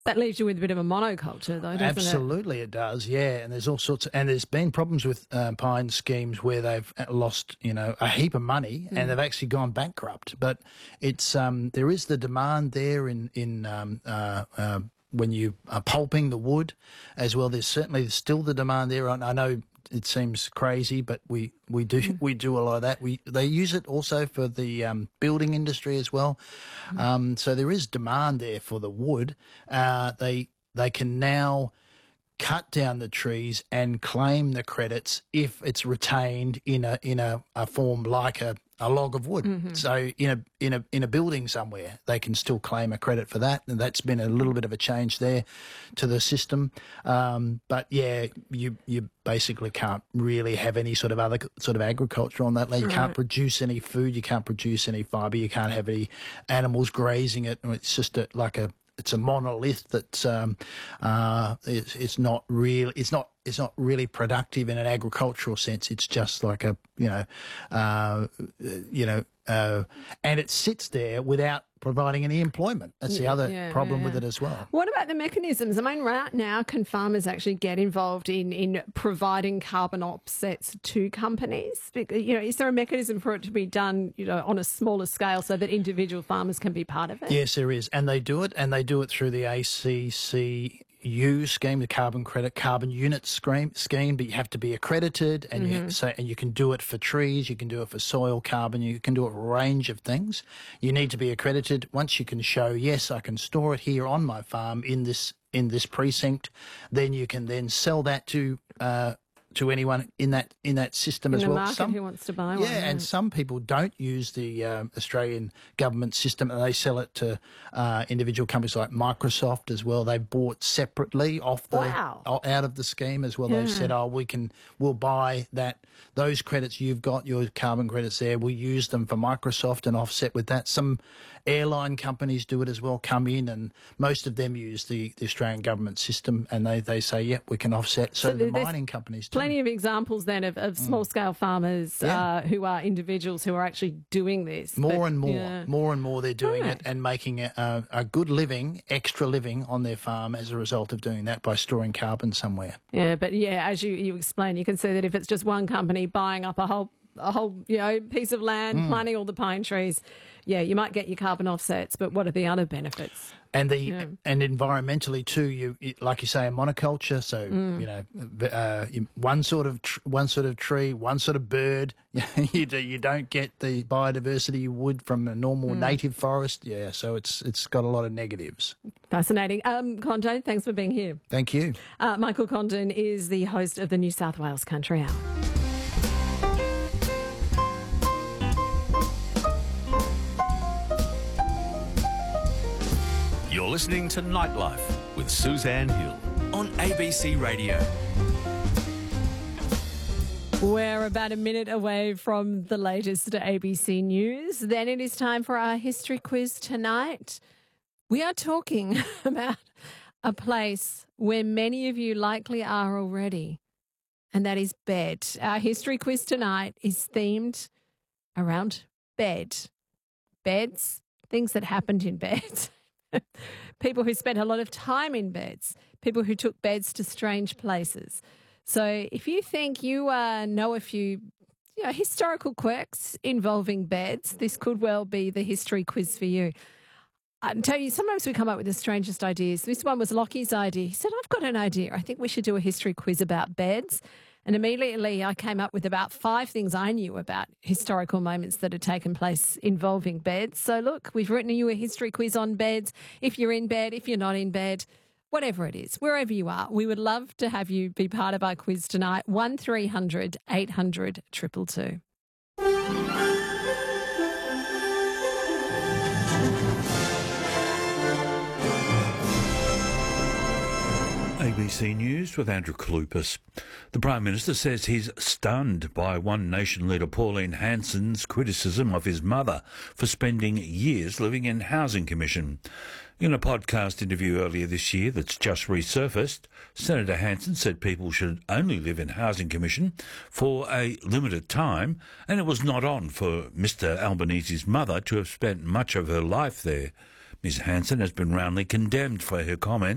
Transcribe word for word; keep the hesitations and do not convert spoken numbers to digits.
That leaves you with a bit of a monoculture, though, doesn't Absolutely, it? it does. Yeah, and there's all sorts of, and there's been problems with uh, pine schemes where they've lost, you know, a heap of money mm. and they've actually gone bankrupt. But it's um, there is the demand there in in um, uh, uh, when you are pulping the wood as well. There's certainly still the demand there. I know it seems crazy, but we, we do mm. we do a lot of that. We they use it also for the um, building industry as well. Mm. Um, so there is demand there for the wood. Uh, they they can now cut down the trees and claim the credits if it's retained in a in a, a form like a, a log of wood. Mm-hmm. So in a in a in a building somewhere, they can still claim a credit for that, and that's been a little bit of a change there to the system. Um, but yeah, you you basically can't really have any sort of other sort of agriculture on that land. You right. can't produce any food, you can't produce any fibre, you can't have any animals grazing it. It's just a, like a It's a monolith that's um, uh, it's, it's not real. It's not. It's not really productive in an agricultural sense. It's just like a you know, uh, you know, uh, and it sits there without providing any employment. That's the other yeah, problem yeah, yeah. with it as well. What about the mechanisms? I mean, right now, can farmers actually get involved in in providing carbon offsets to companies? You know, is there a mechanism for it to be done, you know, on a smaller scale so that individual farmers can be part of it? Yes, there is, and they do it, and they do it through the A C C U scheme, the carbon credit carbon unit scheme, scheme, but you have to be accredited, and mm-hmm. you say, and you can do it for trees, you can do it for soil carbon, you can do a range of things. You need to be accredited. Once you can show, yes, I can store it here on my farm in this in this precinct, then you can then sell that to uh, to anyone in that in that system in as the well. Market some, who wants to buy yeah, one. Yeah, and some people don't use the um, Australian government system, and they sell it to uh, individual companies like Microsoft as well. They bought separately off the wow. out of the scheme as well. Yeah. They've said, "Oh, we can, we'll buy that those credits you've got, your carbon credits there. We'll use them for Microsoft and offset with that." Some airline companies do it as well. Come in, and most of them use the, the Australian government system, and they they say, "Yep, we can offset." So, so the mining companies do. Plenty of examples then of, of small-scale farmers yeah. uh, who are individuals who are actually doing this. More but, and more, yeah. more and more they're doing right. it and making a, a, a good living, extra living on their farm as a result of doing that by storing carbon somewhere. Yeah, but yeah, as you, you explain, you can see that if it's just one company buying up a whole a whole you know piece of land, mm. planting all the pine trees, yeah, you might get your carbon offsets, but what are the other benefits? And the yeah. and environmentally too, you like you say, a monoculture. So mm. you know, uh, one sort of tr- one sort of tree, one sort of bird. you do, you don't get the biodiversity you would from a normal mm. native forest. Yeah, so it's it's got a lot of negatives. Fascinating. Um, Condon, thanks for being here. Thank you. Uh, Michael Condon is the host of the New South Wales Country Hour. You're listening to Nightlife with Suzanne Hill on A B C Radio. We're about a minute away from the latest A B C News. Then it is time for our history quiz tonight. We are talking about a place where many of you likely are already, and that is bed. Our history quiz tonight is themed around bed. Beds, things that happened in bed. People who spent a lot of time in beds, people who took beds to strange places. So if you think you uh, know a few you know, historical quirks involving beds, this could well be the history quiz for you. I tell you, sometimes we come up with the strangest ideas. This one was Lockie's idea. He said, I've got an idea. I think we should do a history quiz about beds. And immediately I came up with about five things I knew about historical moments that had taken place involving beds. So look, we've written you a history quiz on beds. If you're in bed, if you're not in bed, whatever it is, wherever you are, we would love to have you be part of our quiz tonight. one three hundred eight hundred two two two. A B C News with Andrew Kalupas. The Prime Minister says he's stunned by One Nation leader Pauline Hanson's criticism of his mother for spending years living in Housing Commission. In a podcast interview earlier this year that's just resurfaced, Senator Hanson said people should only live in Housing Commission for a limited time, and it was not on for Mr Albanese's mother to have spent much of her life there. Miz Hanson has been roundly condemned for her comment